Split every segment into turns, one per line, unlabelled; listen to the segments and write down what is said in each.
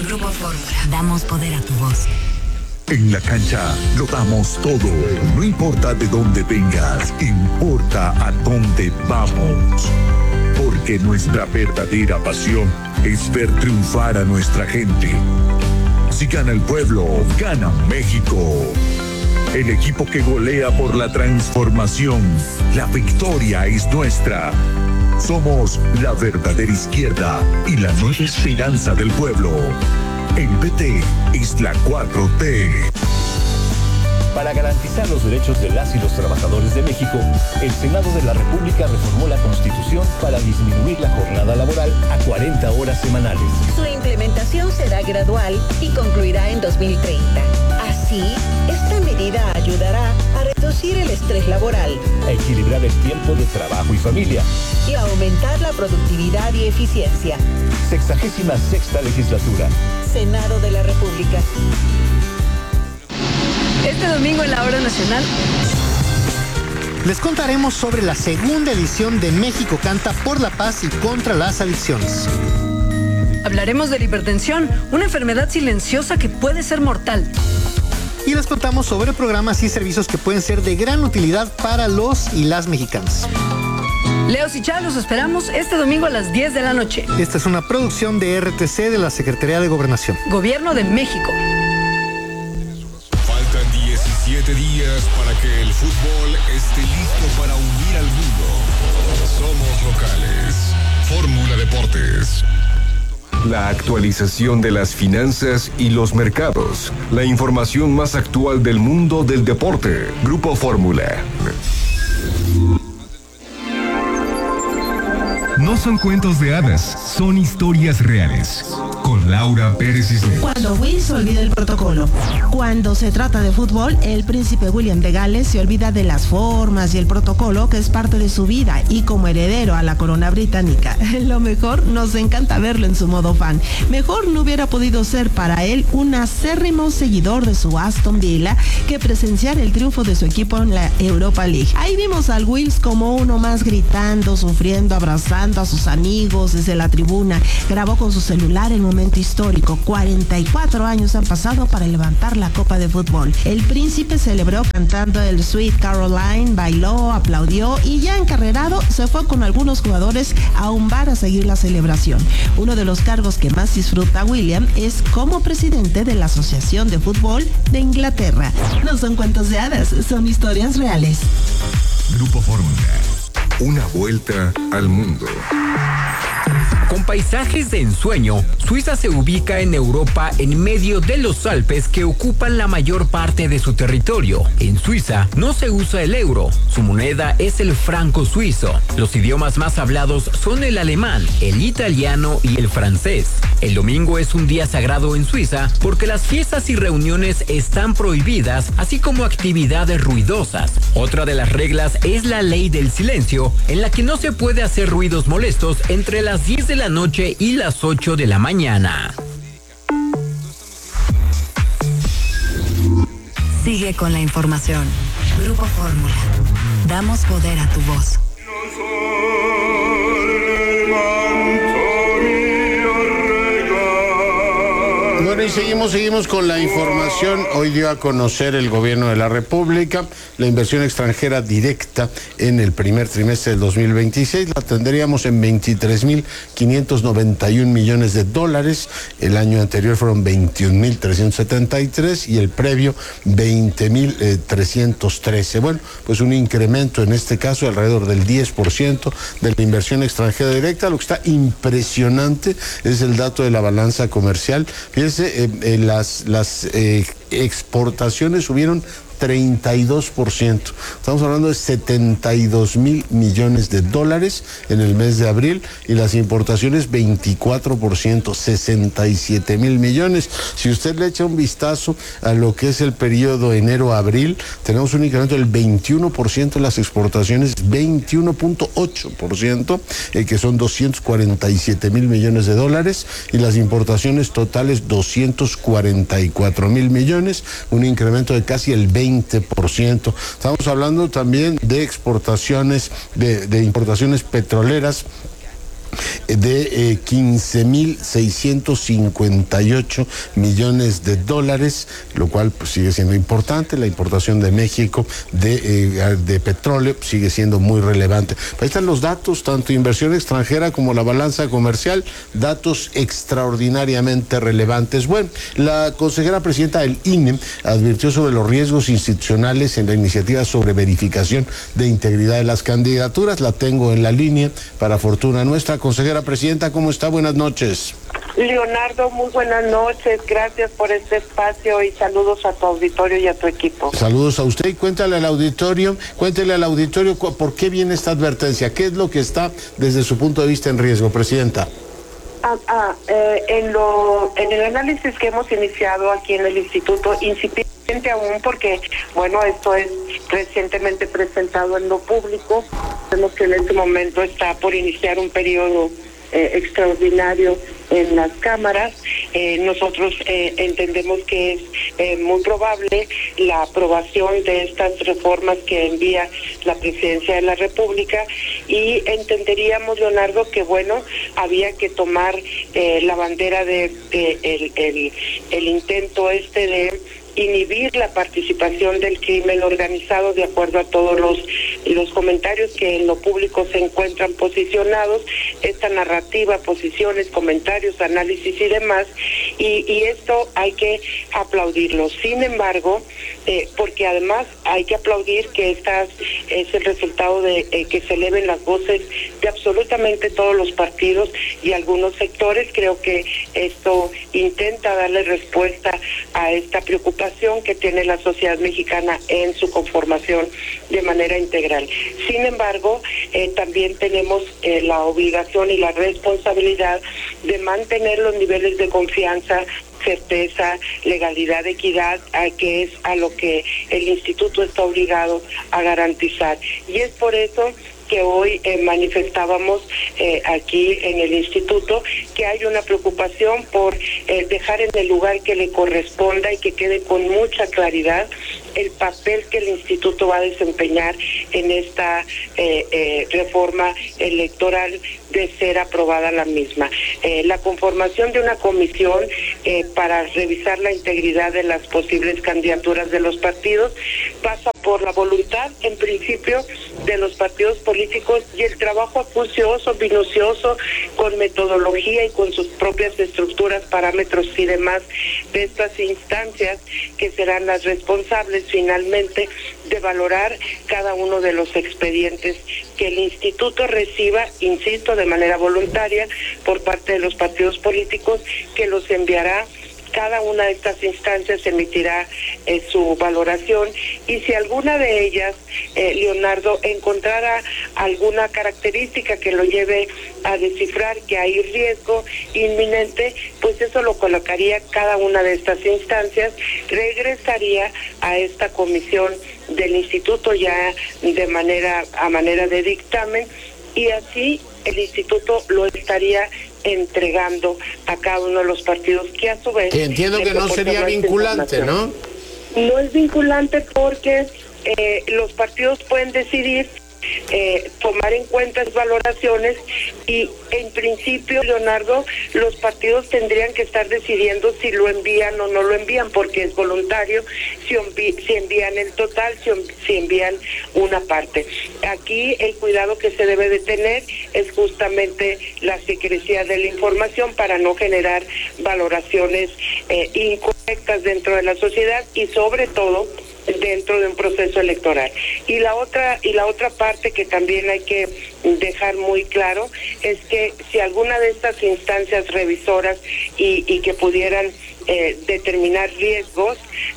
Grupo Fórmula. Damos poder a tu voz.
En la cancha lo damos todo. No importa de dónde vengas, importa a dónde vamos. Porque nuestra verdadera pasión es ver triunfar a nuestra gente. Si gana el pueblo, gana México. El equipo que golea por la transformación. La victoria es nuestra. Somos la verdadera izquierda y la nueva esperanza del pueblo. El PT es la 4T.
Para garantizar los derechos de las y los trabajadores de México, el Senado de la República reformó la Constitución para disminuir la jornada laboral a 40 horas semanales.
Su implementación será gradual y concluirá en 2030. Así, esta medida ayudará a reducir el estrés laboral,
a equilibrar el tiempo de trabajo y familia
y a aumentar la productividad y eficiencia.
66ª legislatura.
Senado de la República.
Este domingo en la Hora Nacional
les contaremos sobre la segunda edición de México Canta por la Paz y contra las adicciones.
Hablaremos de la hipertensión, una enfermedad silenciosa que puede ser mortal.
Y les contamos sobre programas y servicios que pueden ser de gran utilidad para los y las mexicanas.
Leo y Chá, los esperamos este domingo a las 10 de la noche.
Esta es una producción de RTC de la Secretaría de Gobernación.
Gobierno de México.
Faltan 17 días para que el fútbol esté listo para unir al mundo. Somos locales. Fórmula Deportes. La actualización de las finanzas y los mercados. La información más actual del mundo del deporte. Grupo Fórmula. No son cuentos de hadas, son historias reales. Con Laura Pérez Cisneros.
Cuando Will se olvida el protocolo. Cuando se trata de fútbol, el príncipe William de Gales se olvida de las formas y el protocolo que es parte de su vida y como heredero a la corona británica. Lo mejor, nos encanta verlo en su modo fan. Mejor no hubiera podido ser para él un acérrimo seguidor de su Aston Villa que presenciar el triunfo de su equipo en la Europa League. Ahí vimos al Wills como uno más gritando, sufriendo, abrazando a sus amigos desde la tribuna. Grabó con su celular el momento histórico. 44 años han pasado para levantar la copa de fútbol. El príncipe celebró cantando el Sweet Caroline, bailó, aplaudió y ya encarrerado se fue con algunos jugadores a un bar a seguir la celebración. Uno de los cargos que más disfruta William es como presidente de la Asociación de Fútbol de Inglaterra. No son cuentos de hadas, son historias reales.
Grupo Fórmula. Una vuelta al mundo.
Con paisajes de ensueño, Suiza se ubica en Europa en medio de los Alpes que ocupan la mayor parte de su territorio. En Suiza no se usa el euro, su moneda es el franco suizo. Los idiomas más hablados son el alemán, el italiano y el francés. El domingo es un día sagrado en Suiza porque las fiestas y reuniones están prohibidas, así como actividades ruidosas. Otra de las reglas es la ley del silencio, en la que no se puede hacer ruidos molestos entre las 10 de la noche y las 8 de la mañana.
Sigue con la información. Grupo Fórmula. Damos poder a tu voz.
Bueno, y seguimos con la información. Hoy dio a conocer el gobierno de la República la inversión extranjera directa en el primer trimestre del 2026. La tendríamos en 23.591 millones de dólares. El año anterior fueron 21.373 y el previo 20.313. Bueno, pues un incremento en este caso alrededor del 10% de la inversión extranjera directa. Lo que está impresionante es el dato de la balanza comercial. Fíjense, las exportaciones subieron 32%. Estamos hablando de 72.000 millones de dólares en el mes de abril y las importaciones 24%, 67.000 millones. Si usted le echa un vistazo a lo que es el periodo enero-abril, tenemos un incremento del 21% en las exportaciones, 21.8%, que son 247.000 millones de dólares, y las importaciones totales 244.000 millones, un incremento de casi el 20%. Estamos hablando también de exportaciones, de importaciones petroleras. de 15.658 millones de dólares, lo cual pues, sigue siendo importante. La importación de México de petróleo sigue siendo muy relevante. Ahí están los datos, tanto inversión extranjera como la balanza comercial, datos extraordinariamente relevantes. Bueno, la consejera presidenta del INE advirtió sobre los riesgos institucionales en la iniciativa sobre verificación de integridad de las candidaturas. La tengo en la línea, para fortuna nuestra. Consejera presidenta, ¿cómo está? Buenas noches.
Leonardo, muy buenas noches. Gracias por este espacio y saludos a tu auditorio y a tu equipo.
Saludos a usted y cuéntele al auditorio por qué viene esta advertencia. ¿Qué es lo que está desde su punto de vista en riesgo, presidenta?
En el análisis que hemos iniciado aquí en el instituto, incipiente aún porque, bueno, esto es recientemente presentado en lo público. Vemos que en este momento está por iniciar un periodo extraordinario en las cámaras. Nosotros entendemos que es muy probable la aprobación de estas reformas que envía la Presidencia de la República, y entenderíamos, Leonardo, que bueno, había que tomar la bandera de el intento de inhibir la participación del crimen organizado, de acuerdo a todos los comentarios que en lo público se encuentran posicionados, esta narrativa, posiciones, comentarios, análisis y demás, y esto hay que aplaudirlo. Sin embargo, porque además hay que aplaudir que es el resultado de que se eleven las voces de absolutamente todos los partidos y algunos sectores. Creo que esto intenta darle respuesta a esta preocupación que tiene la sociedad mexicana en su conformación de manera integral. Sin embargo, también tenemos la obligación y la responsabilidad de mantener los niveles de confianza, certeza, legalidad, equidad, que es a lo que el instituto está obligado a garantizar. Y es por eso que hoy manifestábamos aquí en el instituto que hay una preocupación por dejar en el lugar que le corresponda y que quede con mucha claridad el papel que el instituto va a desempeñar en esta reforma electoral, de ser aprobada la misma. La conformación de una comisión para revisar la integridad de las posibles candidaturas de los partidos pasa por la voluntad, en principio, de los partidos políticos y el trabajo acucioso, minucioso, con metodología y con sus propias estructuras, parámetros y demás de estas instancias que serán las responsables finalmente de valorar cada uno de los expedientes que el instituto reciba, insisto, de manera voluntaria por parte de los partidos políticos, que los enviará. Cada una de estas instancias emitirá su valoración, y si alguna de ellas, Leonardo, encontrara alguna característica que lo lleve a descifrar que hay riesgo inminente, pues eso lo colocaría cada una de estas instancias, regresaría a esta comisión del instituto ya a manera de dictamen, y así el instituto lo estaría entregando a cada uno de los partidos, que a su vez...
Entiendo que no sería vinculante, ¿no?
No es vinculante porque los partidos pueden decidir tomar en cuenta esas valoraciones, y en principio, Leonardo, los partidos tendrían que estar decidiendo si lo envían o no lo envían, porque es voluntario, si envían el total, si envían una parte. Aquí el cuidado que se debe de tener es justamente la secrecía de la información para no generar valoraciones incorrectas dentro de la sociedad y sobre todo dentro de un proceso electoral. Y la otra parte que también hay que dejar muy claro es que si alguna de estas instancias revisoras y que pudieran determinar riesgo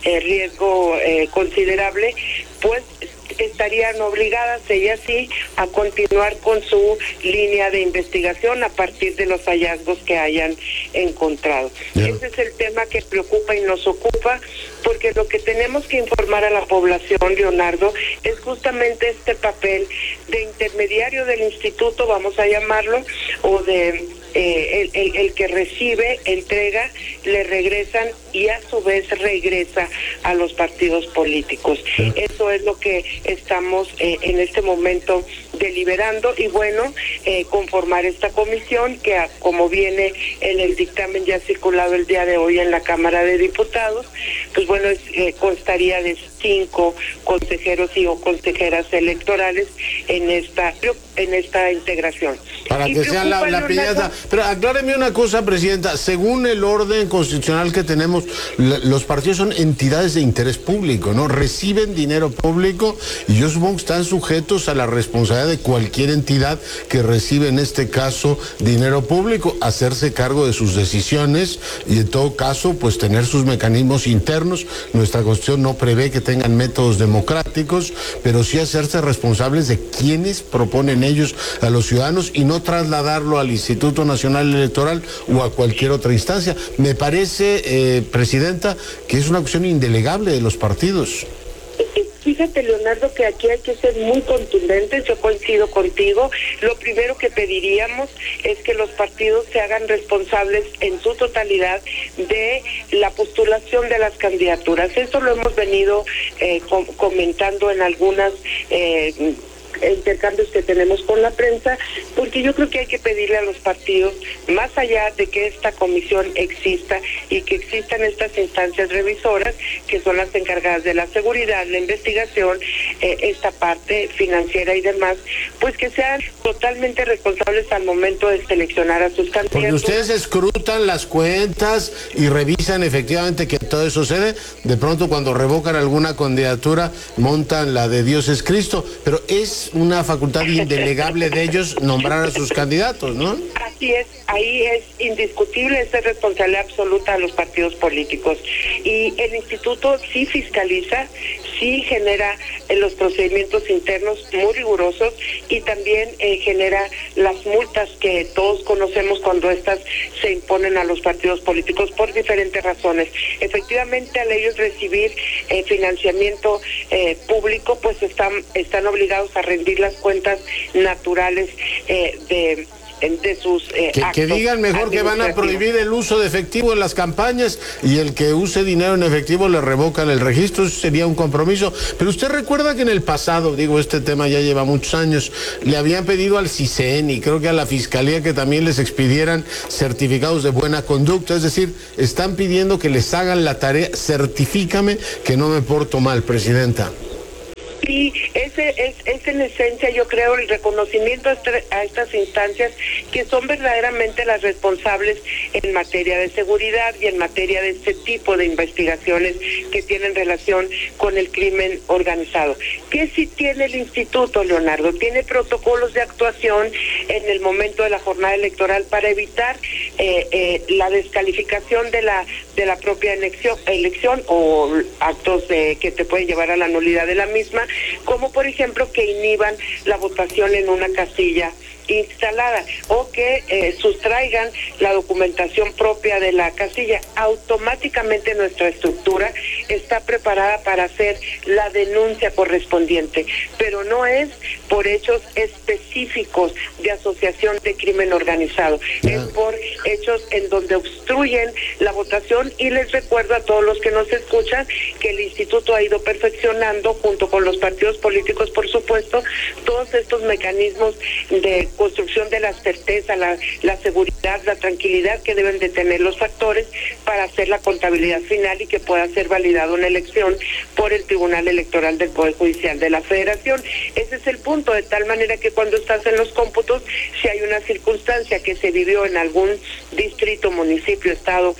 considerable, pues estarían obligadas, ellas sí, a continuar con su línea de investigación a partir de los hallazgos que hayan encontrado. Ese es el tema que preocupa y nos ocupa, porque lo que tenemos que informar a la población, Leonardo, es justamente este papel de intermediario del instituto, vamos a llamarlo, o de el que recibe, entrega, le regresan y a su vez regresa a los partidos políticos. Eso es lo que estamos en este momento deliberando y bueno, conformar esta comisión que como viene en el dictamen ya circulado el día de hoy en la Cámara de Diputados, pues bueno, constaría de 5 consejeros y o consejeras electorales en esta integración.
Para que sea la piñata. Pero acláreme una cosa, Presidenta, según el orden constitucional que tenemos, los partidos son entidades de interés público, ¿no? Reciben dinero público y yo supongo que están sujetos a la responsabilidad de cualquier entidad que recibe, en este caso, dinero público, hacerse cargo de sus decisiones y en todo caso, pues tener sus mecanismos internos. Nuestra Constitución no prevé que tengan métodos democráticos, pero sí hacerse responsables de quienes proponen ellos a los ciudadanos y no trasladarlo al Instituto Nacional Electoral o a cualquier otra instancia. Me parece, Presidenta, que es una cuestión indelegable de los partidos.
Fíjate, Leonardo, que aquí hay que ser muy contundentes, yo coincido contigo. Lo primero que pediríamos es que los partidos se hagan responsables en su totalidad de la postulación de las candidaturas. Esto lo hemos venido comentando en algunas intercambios que tenemos con la prensa, porque yo creo que hay que pedirle a los partidos, más allá de que esta comisión exista y que existan estas instancias revisoras, que son las encargadas de la seguridad, la investigación, esta parte financiera y demás, pues que sean totalmente responsables al momento de seleccionar a sus candidatos.
Porque ustedes escrutan las cuentas y revisan efectivamente que todo eso sucede. De pronto, cuando revocan alguna candidatura, montan la de Dios es Cristo, pero es una facultad indelegable de ellos nombrar a sus candidatos, ¿no?
Así es, ahí es indiscutible, es responsabilidad absoluta de los partidos políticos. Y el instituto sí fiscaliza, sí genera los procedimientos internos muy rigurosos y también genera las multas que todos conocemos cuando estas se imponen a los partidos políticos por diferentes razones. Efectivamente, al ellos recibir financiamiento público, pues están obligados a rendir las cuentas naturales de sus actos.
Que digan mejor que van a prohibir el uso de efectivo en las campañas y el que use dinero en efectivo le revocan el registro. Eso sería un compromiso. Pero usted recuerda que en el pasado, este tema ya lleva muchos años, le habían pedido al CISEN y creo que a la Fiscalía que también les expidieran certificados de buena conducta. Es decir, están pidiendo que les hagan la tarea. Certifícame que no me porto mal, Presidenta.
Sí, ese es en esencia, yo creo, el reconocimiento a estas instancias que son verdaderamente las responsables en materia de seguridad y en materia de este tipo de investigaciones que tienen relación con el crimen organizado. ¿Qué sí tiene el instituto, Leonardo? Tiene protocolos de actuación en el momento de la jornada electoral para evitar la descalificación de la propia elección o actos que te pueden llevar a la nulidad de la misma, como por ejemplo que inhiban la votación en una casilla instalada o que sustraigan la documentación propia de la casilla. Automáticamente nuestra estructura está preparada para hacer la denuncia correspondiente, pero no es por hechos específicos de asociación de crimen organizado, es por hechos en donde obstruyen la votación. Y les recuerdo a todos los que nos escuchan que el instituto ha ido perfeccionando, junto con los partidos políticos, por supuesto, todos estos mecanismos de construcción de la certeza, la seguridad, la tranquilidad que deben de tener los factores para hacer la contabilidad final y que pueda ser validada una elección por el Tribunal Electoral del Poder Judicial de la Federación. Ese es el punto, de tal manera que cuando estás en los cómputos, si hay una circunstancia que se vivió en algún distrito, municipio, estado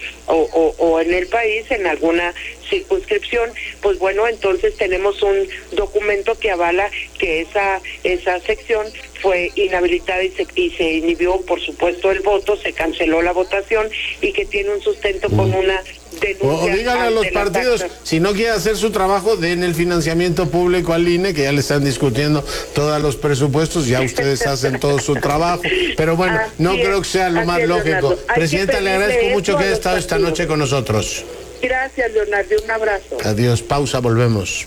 o en el país, en alguna circunscripción, pues bueno, entonces tenemos un documento que avala que esa sección fue inhabilitada y se inhibió, por supuesto, el voto, se canceló la votación y que tiene un sustento con una denuncia.
O díganle a los partidos, si no quiere hacer su trabajo, den el financiamiento público al INE, que ya le están discutiendo todos los presupuestos, ya ustedes hacen todo su trabajo. Pero bueno, no creo que sea lo más lógico. Presidenta, le agradezco mucho que haya estado esta noche con nosotros.
Gracias, Leonardo, un abrazo.
Adiós, pausa, volvemos.